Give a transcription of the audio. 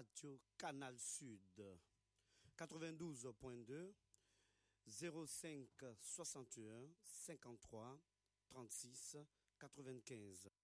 Radio Canal Sud 92.2 05 61 53 36 95.